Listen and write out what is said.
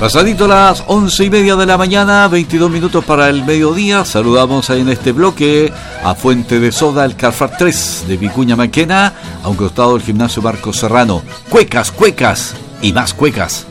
Pasadito las 11:30 de la mañana, 22 minutos para el mediodía. Saludamos en este bloque a Fuente de Soda, el Carrefour 3 de Vicuña Maquena, a un costado del gimnasio Marco Serrano. Cuecas, cuecas y más cuecas.